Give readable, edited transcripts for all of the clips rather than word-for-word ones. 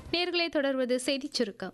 நேயர்களே, தொடர்வது செய்திச் சுருக்கம்.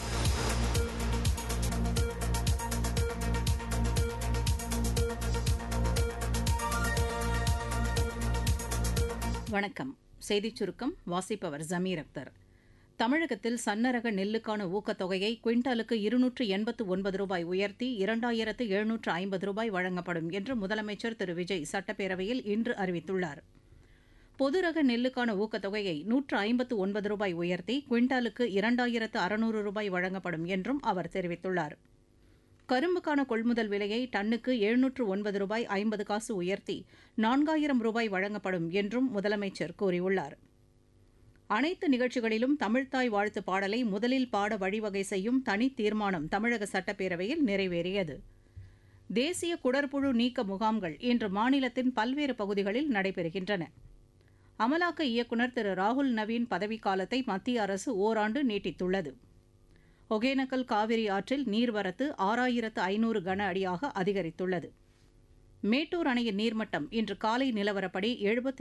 வணக்கம். செய்திச் சுருக்கம் வாசிப்பவர் ஜமீர் அக்தர். தமிழகத்தில் சன்னரக நெல்லுக்கான ஊக்கத்தொகையை குவிண்டாலுக்கு 289 ரூபாய் உயர்த்தி 2750 ரூபாய் வழங்கப்படும் என்று முதலமைச்சர் திரு விஜய் சட்டப்பேரவையில் இன்று அறிவித்துள்ளார். பொதுரக நெல்லுக்கான ஊக்கத்தொகையை 159 ரூபாய் உயர்த்தி குவிண்டாலுக்கு 2600 ரூபாய் வழங்கப்படும் என்றும் அவர் தெரிவித்துள்ளார். கரும்புக்கான கொள்முதல் விலையை டன்னுக்கு 709 ரூபாய் 50 காசு உயர்த்தி 4000 ரூபாய் வழங்கப்படும் என்றும் முதலமைச்சர் கூறியுள்ளார். அனைத்து நிகழ்ச்சிகளிலும் தமிழ்த்தாய் வாழ்த்து பாடலை முதலில் பாட வழிவகை செய்யும் தனி தீர்மானம் தமிழக சட்டப்பேரவையில் நிறைவேறியது. தேசிய குடற்புழு நீக்க முகாம்கள் இன்று மாநிலத்தின் பல்வேறு பகுதிகளில் நடைபெறுகின்றன. அமலாக்க இயக்குநர் திரு ராகுல் நவீன் பதவிக்காலத்தை மத்திய அரசு ஓராண்டு நீட்டித்துள்ளது. ஒகேனக்கல் காவிரி ஆற்றில் நீர்வரத்து 6500 கன அடியாக அதிகரித்துள்ளது. மேட்டூர் அணையின் நீர்மட்டம் இன்று காலை நிலவரப்படி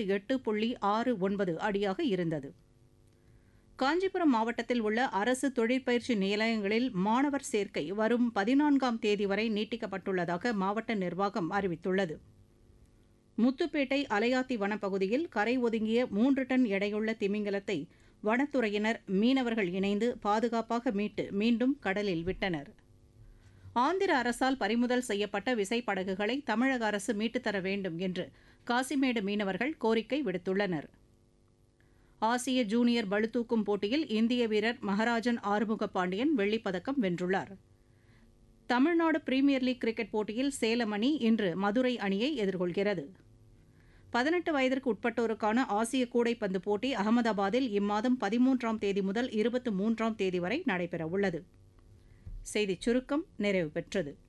78.69 அடியாக இருந்தது. காஞ்சிபுரம் மாவட்டத்தில் உள்ள அரசு தொழிற்பயிற்சி நிலையங்களில் மாணவர் சேர்க்கை வரும் 14ஆம் தேதி வரை நீட்டிக்கப்பட்டுள்ளதாக மாவட்ட நிர்வாகம் அறிவித்துள்ளது. முத்துப்பேட்டை அலையாத்தி வனப்பகுதியில் கரை ஒதுங்கிய 3 டன் எடையுள்ள திமிங்கலத்தை வனத்துறையினர் மீனவர்கள் இணைந்து பாதுகாப்பாக மீட்டு மீண்டும் கடலில் விட்டனர். ஆந்திர அரசால் பறிமுதல் செய்யப்பட்ட விசைப்படகுகளை தமிழக அரசு மீட்டுத்தர வேண்டும் என்று காசிமேடு மீனவர்கள் கோரிக்கை விடுத்துள்ளனர். ஆசிய ஜூனியர் பளுதூக்கும் போட்டியில் இந்திய வீரர் மகராஜன் ஆறுமுகப்பாண்டியன் வெள்ளிப்பதக்கம் வென்றுள்ளார். தமிழ்நாடு பிரீமியர் லீக் கிரிக்கெட் போட்டியில் சேலம் அணி இன்று மதுரை அணியை எதிர்கொள்கிறது. 18 வயதிற்கு உட்பட்டோருக்கான ஆசிய கூடைப்பந்து போட்டி அகமதாபாத்தில் இம்மாதம் 13ஆம் தேதி முதல் 23ஆம் தேதி வரை நடைபெறவுள்ளது. செய்திச் சுருக்கம் நிறைவு பெற்றது.